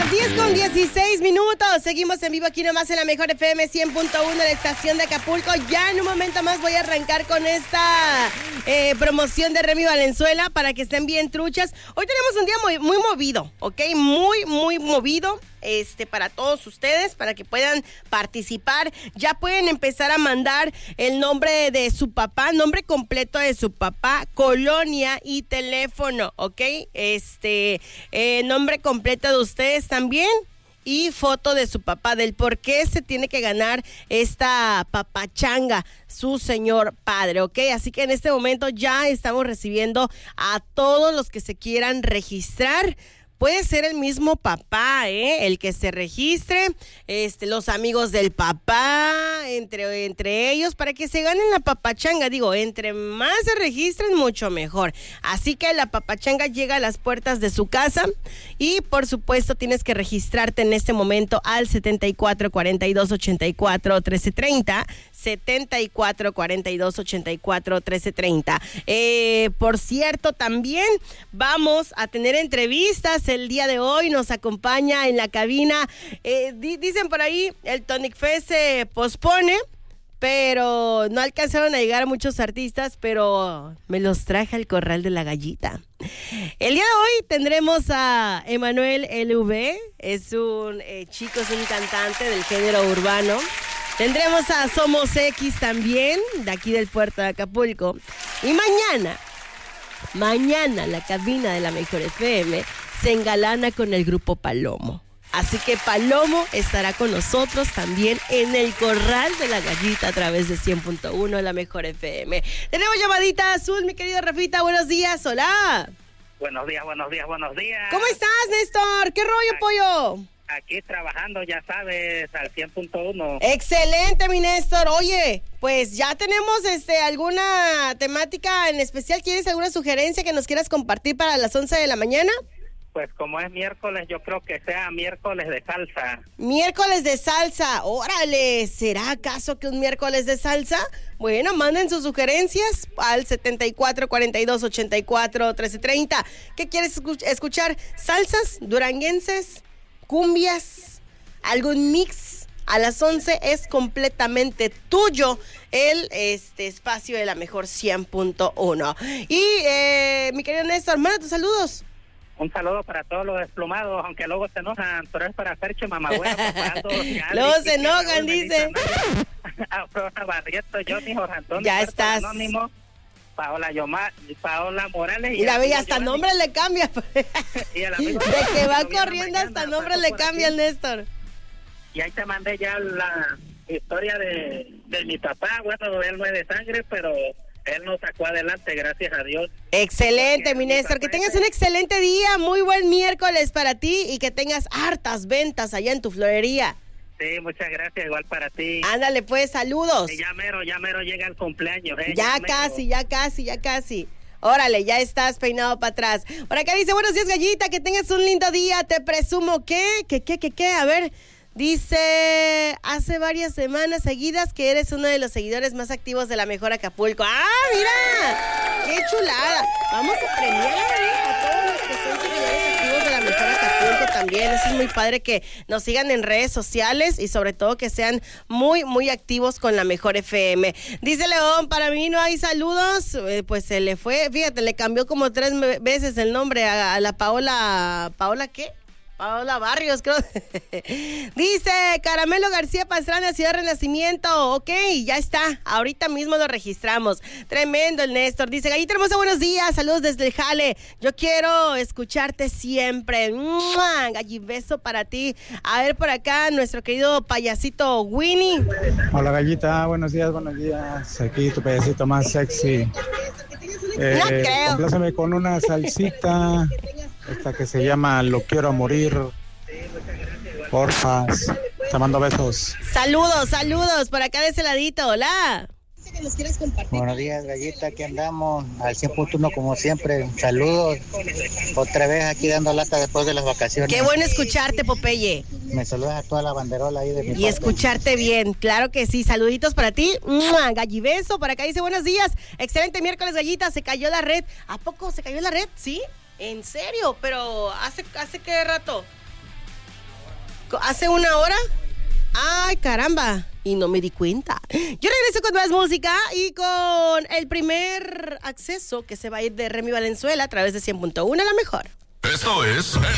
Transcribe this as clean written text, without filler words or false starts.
10:16. Seguimos en vivo aquí nomás en la mejor FM 100.1 la estación de Acapulco. Ya en un momento más voy a arrancar con esta promoción de Remy Valenzuela para que estén bien truchas. Hoy tenemos un día muy movido, ¿ok? Muy movido. Para todos ustedes, para que puedan participar. Ya pueden empezar a mandar el nombre de su papá, nombre completo de su papá, colonia y teléfono, ¿ok? Nombre completo de ustedes también y foto de su papá, del por qué se tiene que ganar esta papachanga su señor padre, ¿ok? Así que en este momento ya estamos recibiendo a todos los que se quieran registrar. Puede ser el mismo papá, el que se registre, los amigos del papá, entre ellos, para que se ganen la papachanga. Digo, entre más se registren, mucho mejor. Así que la papachanga llega a las puertas de su casa y, por supuesto, tienes que registrarte en este momento al 74-42-84-1330, 74-42-84-1330. Por cierto, también vamos a tener entrevistas el día de hoy. Nos acompaña en la cabina, dicen por ahí, el Tonic Fest se pospone, pero no alcanzaron a llegar muchos artistas, pero me los traje al Corral de la Gallita. El día de hoy tendremos a Emanuel LV, es un chico, es un cantante del género urbano. Tendremos a Somos X también, de aquí del puerto de Acapulco. Y mañana la cabina de la Mejor FM se engalana con el grupo Palomo. Así que Palomo estará con nosotros también en el Corral de la Gallita a través de 100.1 la Mejor FM. Tenemos llamadita azul, mi querido Rafita, buenos días, hola. Buenos días. ¿Cómo estás, Néstor? ¿Qué rollo, pollo? Aquí trabajando, ya sabes, al 100.1. Excelente, mi Néstor. Oye, pues ya tenemos alguna temática en especial. ¿Quieres alguna sugerencia que nos quieras compartir para las 11 de la mañana? Pues como es miércoles, yo creo que sea miércoles de salsa. Miércoles de salsa, órale, ¿será acaso que un miércoles de salsa? Bueno, manden sus sugerencias al 74-42-84-1330. ¿Qué quieres escuchar? ¿Salsas, duranguenses, cumbias, algún mix? A las 11 es completamente tuyo el espacio de la Mejor 100.1. Y mi querido Néstor, manda tus saludos. Un saludo para todos los desplumados, aunque luego se enojan, pero es para Fercho y Mamagüera. Luego se enojan, dice. Aurora Barrieto, Johnny, Jorge Antonio. Ya estás. Anónimo, Paola Morales. Y la bella hasta nombre le cambia. Y el amigo de que va corriendo hasta nombre le cambia el Néstor. Y ahí te mandé ya la historia de mi papá. Bueno, él no es de sangre, pero él nos sacó adelante, gracias a Dios. Excelente, mi Néstor. Que tengas un excelente día, muy buen miércoles para ti y que tengas hartas ventas allá en tu florería. Sí, muchas gracias, igual para ti. Ándale, pues, saludos. Y ya mero llega el cumpleaños. Ya casi. Órale, ya estás peinado para atrás. Por acá dice, buenos días, Gallita, que tengas un lindo día. Te presumo que, a ver... Dice, hace varias semanas seguidas que eres uno de los seguidores más activos de la Mejor Acapulco. ¡Ah, mira! ¡Qué chulada! Vamos a premiar a todos los que son seguidores activos de la Mejor Acapulco también. Eso es muy padre que nos sigan en redes sociales y sobre todo que sean muy activos con la Mejor FM. Dice León, para mí no hay saludos. Pues se le fue, fíjate, le cambió como 3 veces el nombre a la Paola. ¿Paola qué? Paola Barrios, creo. Dice Caramelo García Pastrana, Ciudad Renacimiento. Ok, ya está. Ahorita mismo lo registramos. Tremendo el Néstor. Dice, Gallita hermosa, buenos días. Saludos desde el Jale. Yo quiero escucharte siempre. ¡Mua! Gallibeso para ti. A ver por acá, nuestro querido payasito Winnie. Hola, Gallita. Buenos días. Aquí tu payasito más sexy. No creo. Compláceme con una salsita. Esta que se llama Lo Quiero a Morir. Porfas. Te mando besos. Saludos. Por acá de ese ladito. Hola. Buenos días, Gallita. Aquí andamos al 100.1 como siempre. Saludos. Otra vez aquí dando lata después de las vacaciones. Qué bueno escucharte, Popeye. Me saludas a toda la banderola ahí de mi Y parte. escucharte bien, claro que sí. Saluditos para ti. ¡Mua! Gallibeso. Por acá dice, buenos días. Excelente miércoles, Gallita. Se cayó la red. ¿A poco se cayó la red? ¿Sí? ¿En serio? Pero ¿hace qué rato? ¿Hace una hora? ¡Ay, caramba! Y no me di cuenta. Yo regreso con más música y con el primer acceso que se va a ir de Remy Valenzuela a través de 100.1, la mejor. Esto es